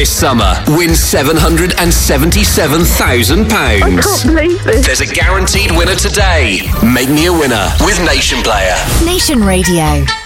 This summer, win £777,000. I can't believe this. There's a guaranteed winner today. Make me a winner with Nation Player. Nation Radio.